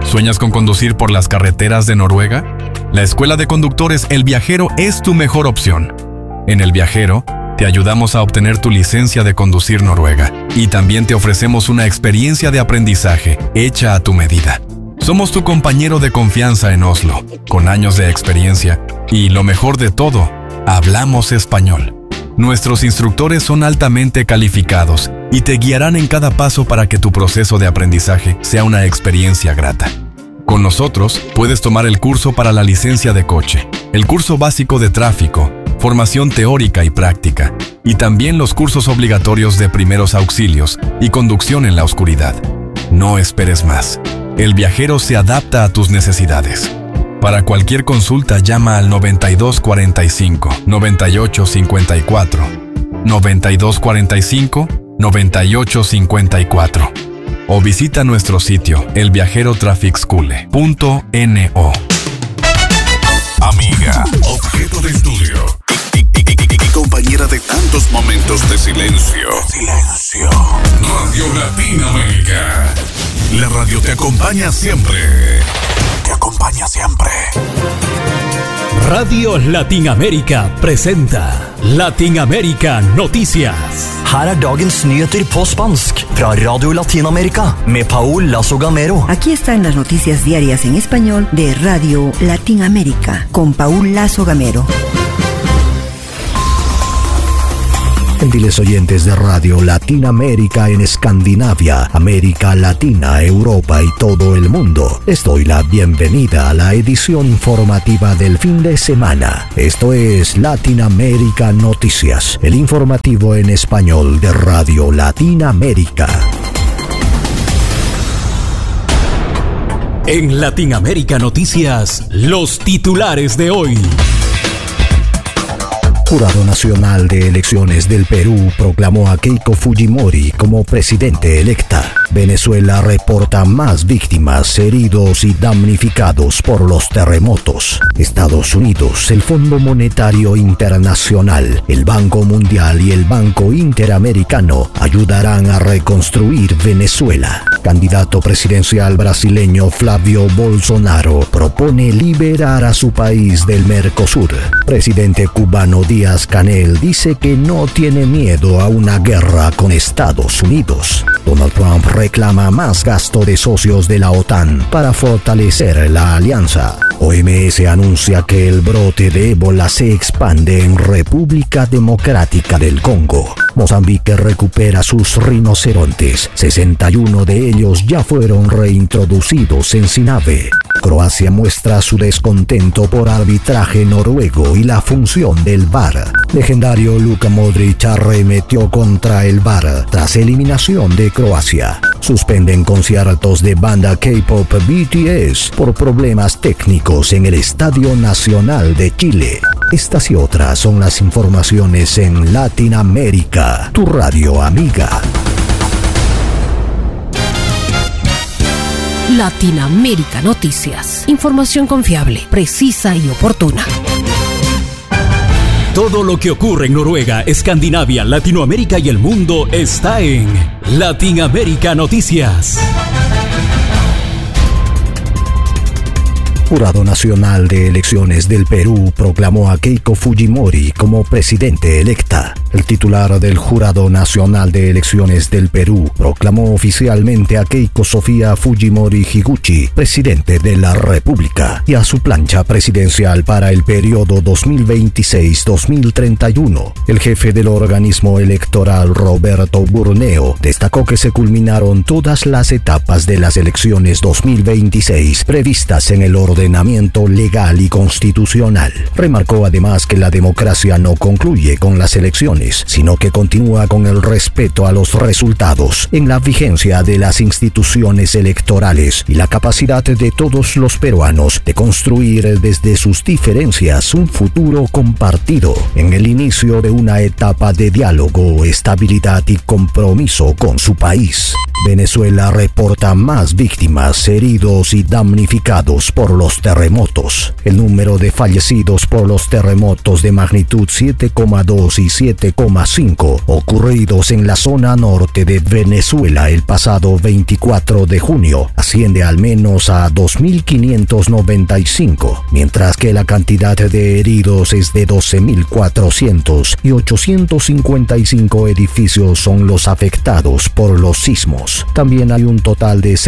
¿Sueñas con conducir por las carreteras de Noruega? La Escuela de Conductores El Viajero es tu mejor opción. En El Viajero, te ayudamos a obtener tu licencia de conducir noruega y también te ofrecemos una experiencia de aprendizaje hecha a tu medida. Somos tu compañero de confianza en Oslo, con años de experiencia y, lo mejor de todo, hablamos español. Nuestros instructores son altamente calificados y te guiarán en cada paso para que tu proceso de aprendizaje sea una experiencia grata. Con nosotros puedes tomar el curso para la licencia de coche, el curso básico de tráfico, formación teórica y práctica, y también los cursos obligatorios de primeros auxilios y conducción en la oscuridad. No esperes más. El Viajero se adapta a tus necesidades. Para cualquier consulta llama al 9245-9854, 9245-9854 o visita nuestro sitio elviajerotrafficschule.no. Amiga, objeto de estudio y compañera de tantos momentos de silencio. Radio Latinoamérica. La radio te acompaña siempre. Radio Latinoamérica presenta Latinoamérica Noticias. Her er dagens nyheter på spansk fra Radio Latinoamérica med Paul Lazo Gamero. Aquí están las noticias diarias en español de Radio Latinoamérica con Paul Lazo Gamero. Gentiles oyentes de Radio Latinoamérica en Escandinavia, América Latina, Europa y todo el mundo, les doy la bienvenida a la edición informativa del fin de semana. Esto es Latinoamérica Noticias, el informativo en español de Radio Latinoamérica. En Latinoamérica Noticias, los titulares de hoy. Jurado Nacional de Elecciones del Perú proclamó a Keiko Fujimori como presidente electa. Venezuela reporta más víctimas, heridos y damnificados por los terremotos. Estados Unidos, el Fondo Monetario Internacional, el Banco Mundial y el Banco Interamericano ayudarán a reconstruir Venezuela. Candidato presidencial brasileño Flavio Bolsonaro propone liberar a su país del Mercosur. Presidente cubano Díaz-Canel dice que no tiene miedo a una guerra con Estados Unidos. Donald Trump reclama más gasto de socios de la OTAN para fortalecer la alianza. OMS anuncia que el brote de ébola se expande en República Democrática del Congo. Mozambique recupera sus rinocerontes. 61 de ellos ya fueron reintroducidos en Sinave. Croacia muestra su descontento por arbitraje noruego y la función del VAR. Legendario Luka Modric arremetió contra el VAR tras eliminación de Croacia. Suspenden conciertos de banda K-pop BTS por problemas técnicos en el Estadio Nacional de Chile. Estas y otras son las informaciones en Latinoamérica, tu radio amiga. Latinoamérica Noticias. Información confiable, precisa y oportuna. Todo lo que ocurre en Noruega, Escandinavia, Latinoamérica y el mundo está en Latinoamérica Noticias. Jurado Nacional de Elecciones del Perú proclamó a Keiko Fujimori como presidente electa. El titular del Jurado Nacional de Elecciones del Perú proclamó oficialmente a Keiko Sofía Fujimori Higuchi presidente de la República y a su plancha presidencial para el periodo 2026-2031. El jefe del organismo electoral, Roberto Burneo, destacó que se culminaron todas las etapas de las elecciones 2026 previstas en el ordenamiento legal y constitucional. Remarcó además que la democracia no concluye con las elecciones, sino que continúa con el respeto a los resultados, en la vigencia de las instituciones electorales y la capacidad de todos los peruanos de construir desde sus diferencias un futuro compartido, en el inicio de una etapa de diálogo, estabilidad y compromiso con su país. Venezuela reporta más víctimas, heridos y damnificados por los terremotos. El número de fallecidos por los terremotos de magnitud 7,2 y 7,8 7,5 ocurridos en la zona norte de Venezuela el pasado 24 de junio asciende al menos a 2.595, mientras que la cantidad de heridos es de 12.400 y 855 edificios son los afectados por los sismos. También hay un total de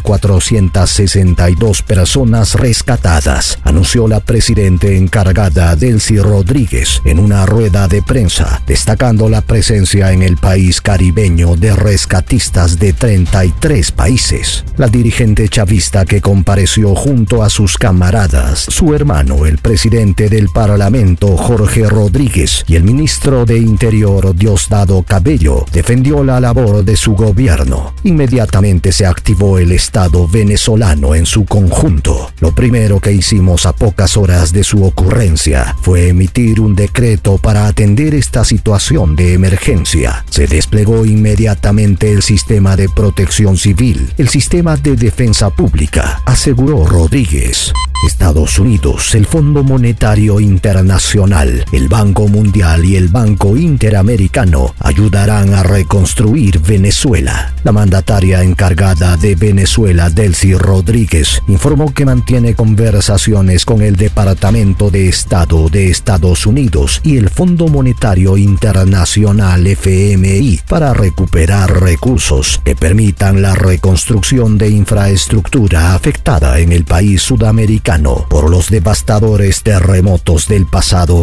6.462 personas rescatadas, anunció la presidenta encargada Delcy Rodríguez en una rueda de prensa, destacando la presencia en el país caribeño de rescatistas de 33 países. La dirigente chavista, que compareció junto a sus camaradas, su hermano, el presidente del Parlamento, Jorge Rodríguez, y el ministro de Interior, Diosdado Cabello, defendió la labor de su gobierno. Inmediatamente se activó el Estado venezolano en su conjunto. Lo primero que hicimos a pocas horas de su ocurrencia fue emitir un decreto para atender esta situación de emergencia. Se desplegó inmediatamente el sistema de protección civil, el sistema de defensa pública, aseguró Rodríguez. Estados Unidos, el Fondo Monetario Internacional, el Banco Mundial y el Banco Interamericano ayudarán a reconstruir Venezuela. La mandataria encargada de Venezuela, Delcy Rodríguez, informó que mantiene conversaciones con el Departamento de Estado de Estados Unidos y el Fondo Monetario Internacional FMI para recuperar recursos que permitan la reconstrucción de infraestructura afectada en el país sudamericano por los devastadores terremotos del pasado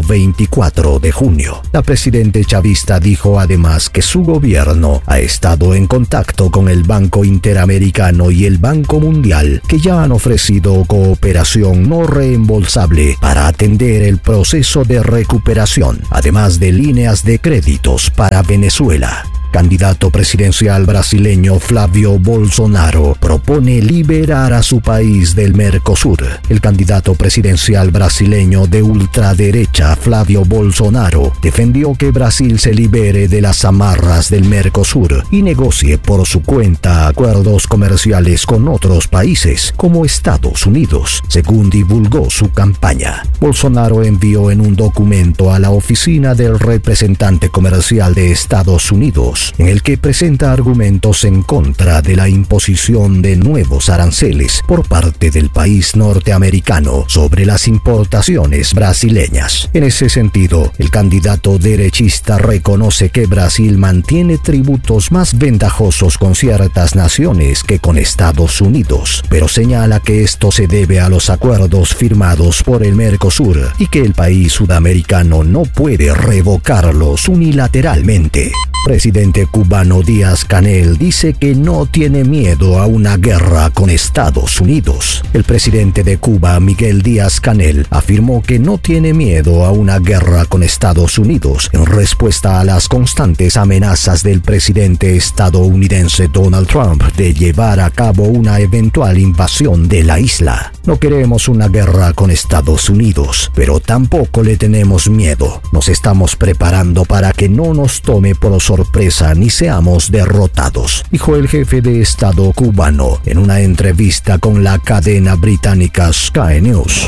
24 de junio. La presidenta chavista dijo además que su gobierno ha estado en contacto con el Banco Interamericano y el Banco Mundial, que ya han ofrecido cooperación no reembolsable para atender el proceso de recuperación, además de líneas de créditos para Venezuela. Candidato presidencial brasileño Flavio Bolsonaro propone liberar a su país del Mercosur. El candidato presidencial brasileño de ultraderecha Flavio Bolsonaro defendió que Brasil se libere de las amarras del Mercosur y negocie por su cuenta acuerdos comerciales con otros países como Estados Unidos, según divulgó su campaña. Bolsonaro envió en un documento a la oficina del representante comercial de Estados Unidos, en el que presenta argumentos en contra de la imposición de nuevos aranceles por parte del país norteamericano sobre las importaciones brasileñas. En ese sentido, el candidato derechista reconoce que Brasil mantiene tributos más ventajosos con ciertas naciones que con Estados Unidos, pero señala que esto se debe a los acuerdos firmados por el Mercosur y que el país sudamericano no puede revocarlos unilateralmente. Presidente cubano Díaz-Canel dice que no tiene miedo a una guerra con Estados Unidos. El presidente de Cuba, Miguel Díaz-Canel, afirmó que no tiene miedo a una guerra con Estados Unidos en respuesta a las constantes amenazas del presidente estadounidense Donald Trump de llevar a cabo una eventual invasión de la isla. No queremos una guerra con Estados Unidos, pero tampoco le tenemos miedo. Nos estamos preparando para que no nos tome por sorpresa ni seamos derrotados, dijo el jefe de Estado cubano en una entrevista con la cadena británica Sky News.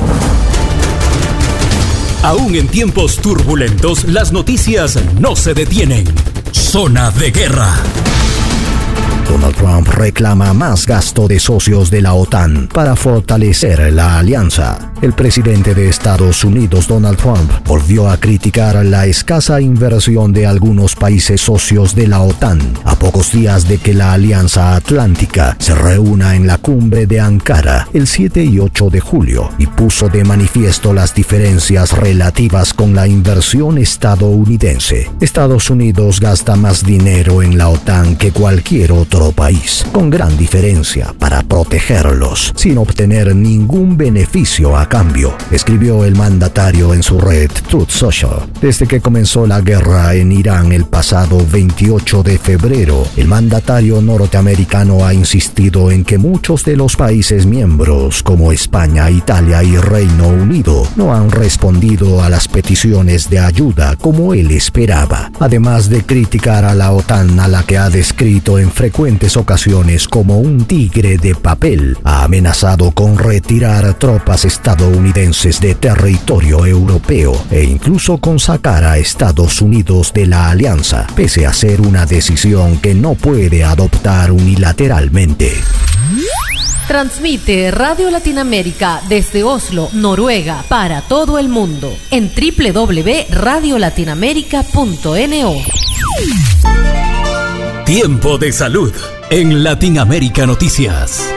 Aún en tiempos turbulentos, las noticias no se detienen. Zona de guerra. Donald Trump reclama más gasto de socios de la OTAN para fortalecer la alianza. El presidente de Estados Unidos, Donald Trump, volvió a criticar la escasa inversión de algunos países socios de la OTAN a pocos días de que la Alianza Atlántica se reúna en la cumbre de Ankara el 7 y 8 de julio y puso de manifiesto las diferencias relativas con la inversión estadounidense. Estados Unidos gasta más dinero en la OTAN que cualquier otro país, con gran diferencia, para protegerlos, sin obtener ningún beneficio a cambio, escribió el mandatario en su red Truth Social. Desde que comenzó la guerra en Irán el pasado 28 de febrero, el mandatario norteamericano ha insistido en que muchos de los países miembros, como España, Italia y Reino Unido, no han respondido a las peticiones de ayuda como él esperaba, además de criticar a la OTAN, a la que ha descrito en frecuencia frecuentes ocasiones como un tigre de papel, ha amenazado con retirar tropas estadounidenses de territorio europeo e incluso con sacar a Estados Unidos de la alianza, pese a ser una decisión que no puede adoptar unilateralmente. Transmite Radio Latinoamérica desde Oslo, Noruega, para todo el mundo en www.radiolatinoamerica.no. Tiempo de salud en Latinoamérica Noticias.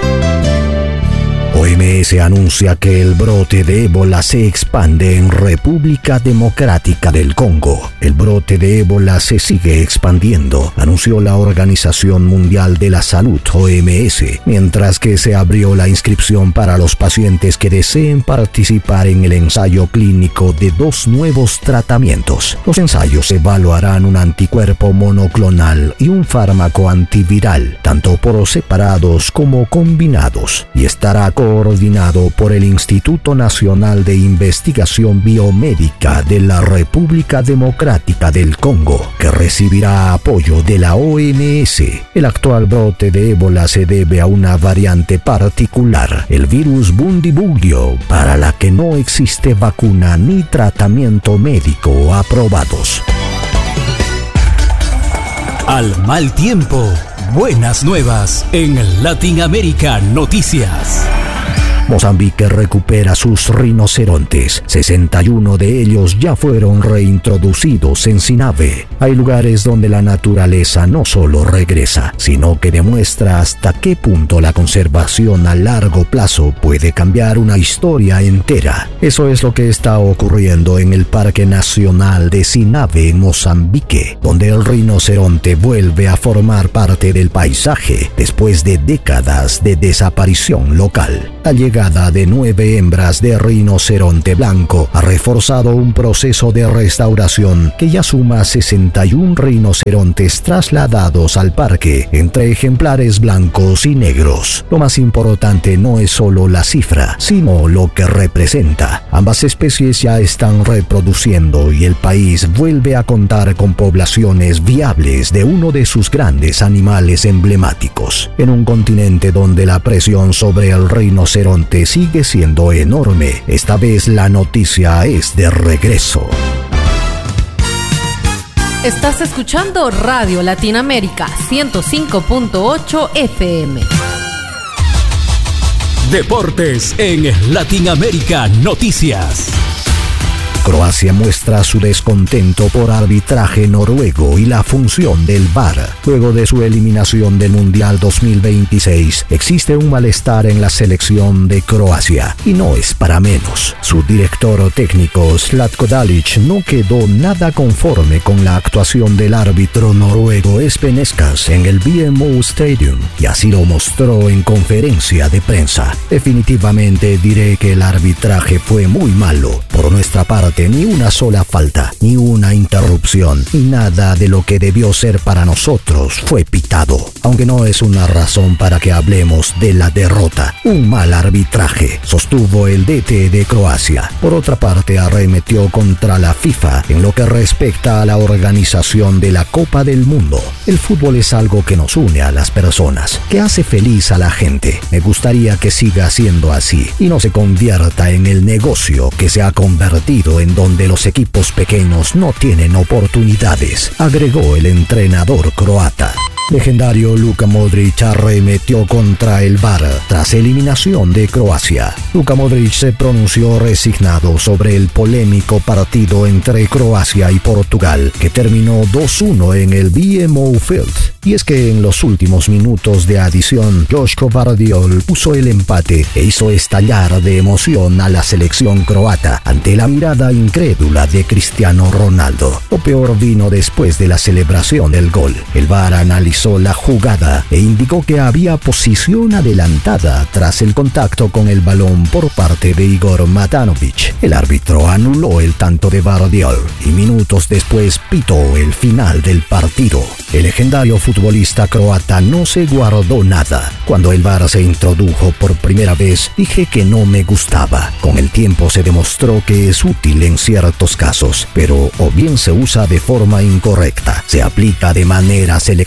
OMS anuncia que el brote de ébola se expande en República Democrática del Congo. El brote de ébola se sigue expandiendo, anunció la Organización Mundial de la Salud, OMS, mientras que se abrió la inscripción para los pacientes que deseen participar en el ensayo clínico de 2 nuevos tratamientos. Los ensayos evaluarán un anticuerpo monoclonal y un fármaco antiviral, tanto por separados como combinados, y estará coordinado por el Instituto Nacional de Investigación Biomédica de la República Democrática del Congo, que recibirá apoyo de la OMS. El actual brote de ébola se debe a una variante particular, el virus Bundibugyo, para la que no existe vacuna ni tratamiento médico aprobados. Al mal tiempo, buenas nuevas en Latinoamérica Noticias. Mozambique recupera sus rinocerontes. 61 de ellos ya fueron reintroducidos en Sinave. Hay lugares donde la naturaleza no solo regresa, sino que demuestra hasta qué punto la conservación a largo plazo puede cambiar una historia entera. Eso es lo que está ocurriendo en el Parque Nacional de Sinave, en Mozambique, donde el rinoceronte vuelve a formar parte del paisaje después de décadas de desaparición local. La llegada de 9 hembras de rinoceronte blanco ha reforzado un proceso de restauración que ya suma 61 rinocerontes trasladados al parque, entre ejemplares blancos y negros. Lo más importante no es solo la cifra, sino lo que representa. Ambas especies ya están reproduciendo y el país vuelve a contar con poblaciones viables de uno de sus grandes animales emblemáticos. En un continente donde la presión sobre el rinoceronte sigue siendo enorme, esta vez la noticia es de regreso. Estás escuchando Radio Latinoamérica 105.8 FM. Deportes en Latinoamérica Noticias. Croacia muestra su descontento por arbitraje noruego y la función del VAR. Luego de su eliminación del Mundial 2026, existe un malestar en la selección de Croacia, y no es para menos. Su director técnico, Zlatko Dalic, no quedó nada conforme con la actuación del árbitro noruego Espen Eskas en el BMO Stadium, y así lo mostró en conferencia de prensa. Definitivamente diré que el arbitraje fue muy malo. Por nuestra parte, ni una sola falta, ni una interrupción, ni nada de lo que debió ser para nosotros fue pitado. Aunque no es una razón para que hablemos de la derrota. Un mal arbitraje, sostuvo el DT de Croacia. Por otra parte, arremetió contra la FIFA en lo que respecta a la organización de la Copa del Mundo. El fútbol es algo que nos une a las personas, que hace feliz a la gente. Me gustaría que siga siendo así y no se convierta en el negocio que se ha convertido en donde los equipos pequeños no tienen oportunidades, agregó el entrenador croata. Legendario Luka Modric arremetió contra el VAR tras eliminación de Croacia. Luka Modric se pronunció resignado sobre el polémico partido entre Croacia y Portugal, que terminó 2-1 en el BMO Field. Y es que en los últimos minutos de adición, Joško Vardiol puso el empate e hizo estallar de emoción a la selección croata ante la mirada incrédula de Cristiano Ronaldo. Lo peor vino después de la celebración del gol. El VAR analizó la jugada e indicó que había posición adelantada tras el contacto con el balón por parte de Igor Matanovic. El árbitro anuló el tanto de Vardiol y minutos después pitó el final del partido. El legendario futbolista croata no se guardó nada. Cuando el VAR se introdujo por primera vez, dije que no me gustaba. Con el tiempo se demostró que es útil en ciertos casos, pero o bien se usa de forma incorrecta, se aplica de manera selectiva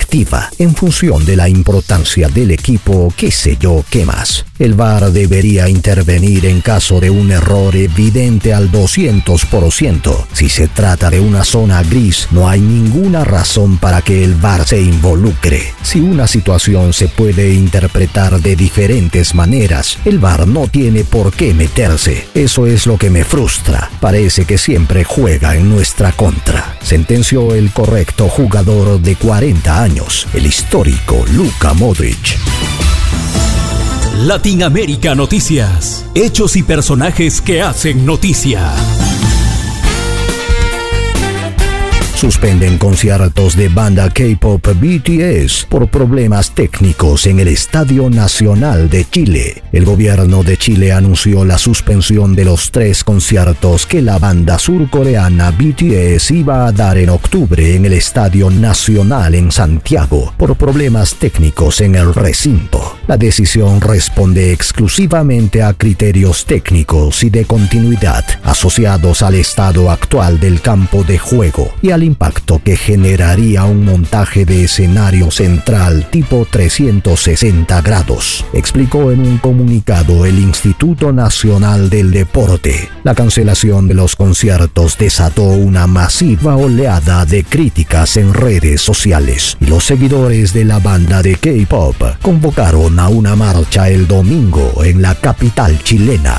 falta. En función de la importancia del equipo, qué sé yo, qué más. El VAR debería intervenir en caso de un error evidente al 200%. Si se trata de una zona gris, no hay ninguna razón para que el VAR se involucre. Si una situación se puede interpretar de diferentes maneras, el VAR no tiene por qué meterse. Eso es lo que me frustra. Parece que siempre juega en nuestra contra. Sentenció el correcto jugador de 40 años, el histórico Luka Modric. Latinoamérica Noticias. Hechos y personajes que hacen noticia. Suspenden conciertos de banda K-pop BTS por problemas técnicos en el Estadio Nacional de Chile. El gobierno de Chile anunció la suspensión de los 3 conciertos que la banda surcoreana BTS iba a dar en octubre en el Estadio Nacional en Santiago por problemas técnicos en el recinto. La decisión responde exclusivamente a criterios técnicos y de continuidad asociados al estado actual del campo de juego y al impacto que generaría un montaje de escenario central tipo 360 grados, explicó en un comunicado el Instituto Nacional del Deporte. La cancelación de los conciertos desató una masiva oleada de críticas en redes sociales y los seguidores de la banda de K-pop convocaron a una marcha el domingo en la capital chilena.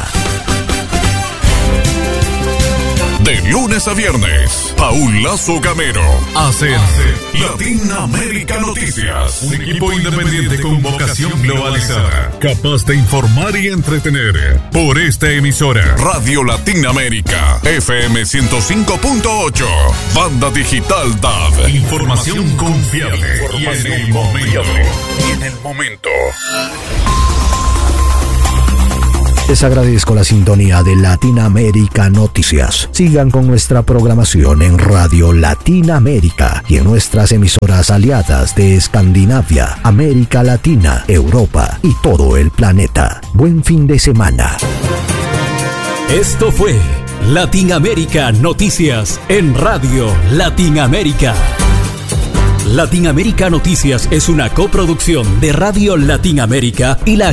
De lunes a viernes, Paul Lazo Gamero hace Latinoamérica Noticias. Un equipo independiente con vocación globalizada, capaz de informar y entretener. Por esta emisora, Radio Latinoamérica, FM 105.8, Banda Digital DAB. Información confiable y en el momento. Les agradezco la sintonía de Latinoamérica Noticias. Sigan con nuestra programación en Radio Latinoamérica y en nuestras emisoras aliadas de Escandinavia, América Latina, Europa y todo el planeta. Buen fin de semana. Esto fue Latinoamérica Noticias en Radio Latinoamérica. Latinoamérica Noticias es una coproducción de Radio Latinoamérica y la